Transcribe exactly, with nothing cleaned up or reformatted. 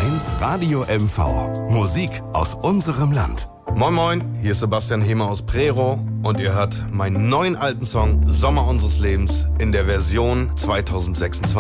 eins Radio M V. Musik aus unserem Land. Moin Moin, hier ist Sebastian Hemer aus Prero und ihr hört meinen neuen alten Song Sommer unseres Lebens in der Version zweitausendsechsundzwanzig.